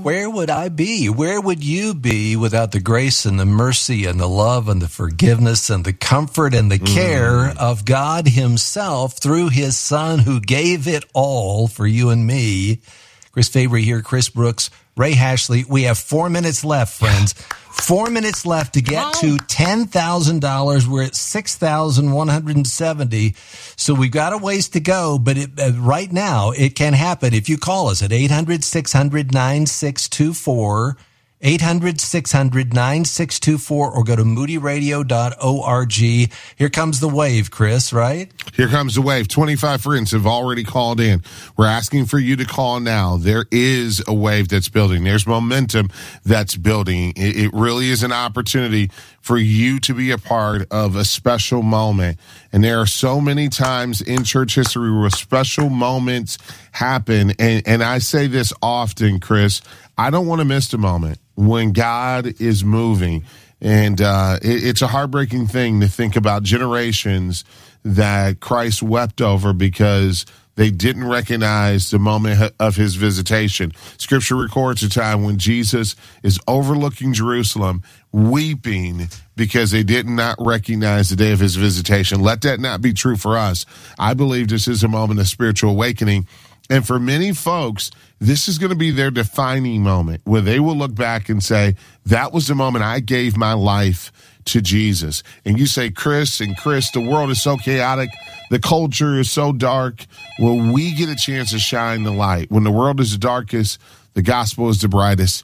Where would I be? Where would you be without the grace and the mercy and the love and the forgiveness and the comfort and the care of God himself through his Son who gave it all for you and me? Chris Fabry here, Chris Brooks, Ray Hashley. We have 4 minutes left, friends. 4 minutes left to get to $10,000. We're at $6,170. So we've got a ways to go, but right now it can happen if you call us at 800-600-9624, 800-600-9624, or go to moodyradio.org. Here comes the wave, Chris, right? Here comes the wave. 25 friends have already called in. We're asking for you to call now. There is a wave that's building. There's momentum that's building. It really is an opportunity for you to be a part of a special moment. And there are so many times in church history where special moments happen. And I say this often, Chris, I don't want to miss the moment when God is moving. And it's a heartbreaking thing to think about generations that Christ wept over because they didn't recognize the moment of his visitation. Scripture records a time when Jesus is overlooking Jerusalem, weeping because they did not recognize the day of his visitation. Let that not be true for us. I believe this is a moment of spiritual awakening. And for many folks, this is going to be their defining moment where they will look back and say, that was the moment I gave my life to Jesus. And you say, Chris, the world is so chaotic. The culture is so dark. Well, we get a chance to shine the light. When the world is the darkest, the gospel is the brightest.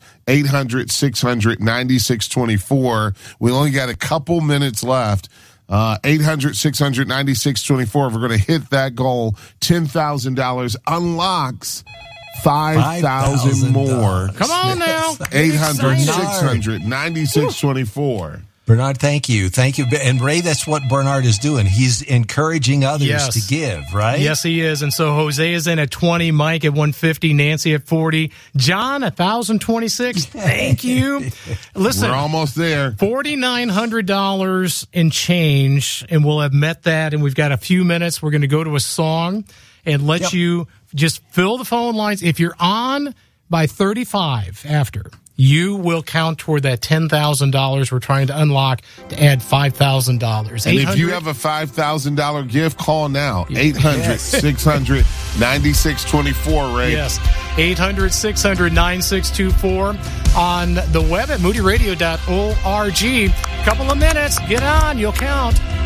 800-600-9624. We only got a couple minutes left. 800-600-9624. If we're going to hit that goal, $10,000 unlocks 5,000 more. Come on now. 800-600-9624. Bernard, thank you. Thank you. And Ray, that's what Bernard is doing. He's encouraging others to give, right? Yes, he is. And so Jose is in at 20, Mike at 150, Nancy at 40, John 1,026. Thank you. Listen, we're almost there. $4,900 in change, and we'll have met that. And we've got a few minutes. We're going to go to a song and let you just fill the phone lines. If you're on by 35 after, you will count toward that $10,000 we're trying to unlock to add $5,000. And if you have a $5,000 gift, call now. 800-600-9624, Ray. Yes, 800-600-9624 on the web at moodyradio.org. Couple of minutes. Get on. You'll count.